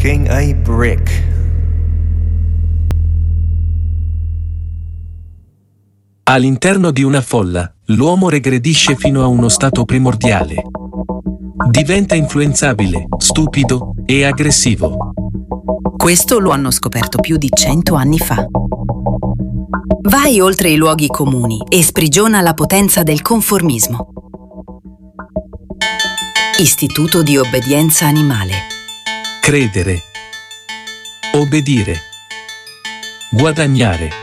breaking a brick. All'interno di una folla, l'uomo regredisce fino a uno stato primordiale. Diventa influenzabile, stupido e aggressivo. Questo lo hanno scoperto più di 100 anni fa. Vai oltre i luoghi comuni e sprigiona la potenza del conformismo. Istituto di obbedienza animale. Credere. Obbedire. Guadagnare.